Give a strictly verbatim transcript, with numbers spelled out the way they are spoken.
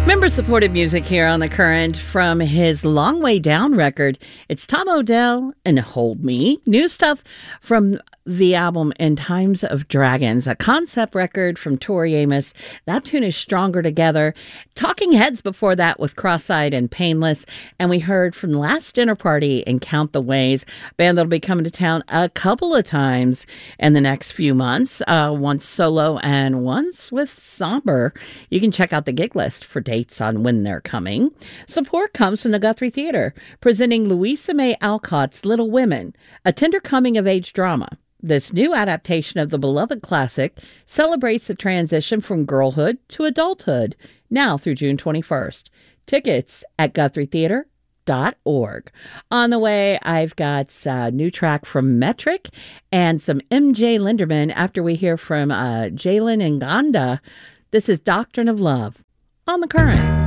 Member-supported music here on The Current from his Long Way Down record. It's Tom Odell and Hold Me. New stuff from the album In Times of Dragons, a concept record from Tori Amos. That tune is Stronger Together. Talking Heads before that with Cross-Eyed and Painless. And we heard from Last Dinner Party and Count the Ways, a band that'll be coming to town a couple of times in the next few months, uh, once solo and once with Somber. You can check out the gig list for dates on when they're coming. Support comes from the Guthrie Theater, presenting Louisa May Alcott's Little Women, a tender coming-of-age drama. This new adaptation of the beloved classic celebrates the transition from girlhood to adulthood, now through June twenty-first. Tickets at guthrie theater dot org. On the way, I've got a new track from Metric and some M J Linderman after we hear from uh, Jalen Nganda. This is Doctrine of Love on The Current.